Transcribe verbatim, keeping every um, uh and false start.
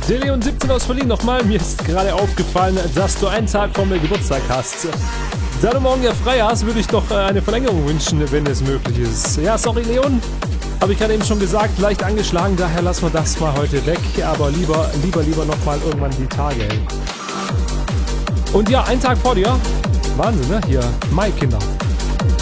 Der Leon siebzehn aus Berlin nochmal. Mir ist gerade aufgefallen, dass du einen Tag vor mir Geburtstag hast. Da du morgen ja frei hast, würde ich doch eine Verlängerung wünschen, wenn es möglich ist. Ja, sorry Leon, habe ich gerade eben schon gesagt, leicht angeschlagen, daher lassen wir das mal heute weg. Aber lieber, lieber, lieber nochmal irgendwann die Tage. Und ja, ein Tag vor dir. Wahnsinn, ne? Hier, Mai, Kinder.